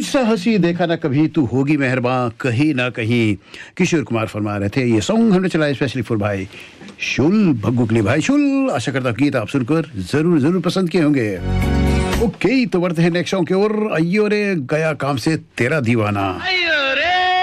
ऐसा हंसी देखा ना कभी, तू होगी मेहरबान कहीं ना कहीं, किशोर कुमार फरमा रहे थे। ये सॉन्ग हमने चलाया स्पेशली फॉर भाई शुल भग्गू के लिए। भाई शुल, आशा करता हूं गीत आप सुनकर जरूर जरूर पसंद किए होंगे। ओके, तो बढ़ते हैं नेक्स्ट सॉन्ग की ओर। आइयो रे गया काम से तेरा दीवाना।